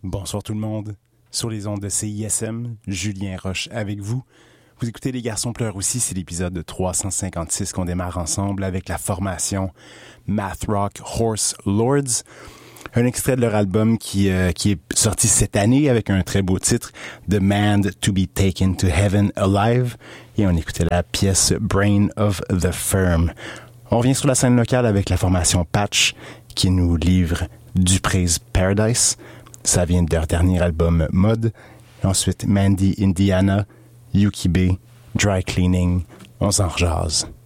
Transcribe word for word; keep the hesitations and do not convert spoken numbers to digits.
Bonsoir tout le monde. Sur les ondes de C I S M, Julien Roche avec vous. Vous écoutez Les Garçons pleurent aussi, c'est l'épisode trois cent cinquante-six qu'on démarre ensemble avec la formation Math Rock Horse Lords. Un extrait de leur album qui, euh, qui est sorti cette année avec un très beau titre, Demand to be Taken to Heaven Alive. Et on écoutait la pièce Brain of the Firm. On revient sur la scène locale avec la formation Patch qui nous livre Dupre's Paradise. Ça vient de leur dernier album Mode. Et ensuite Mandy Indiana, Yuki B, Dry Cleaning. On s'en rejase.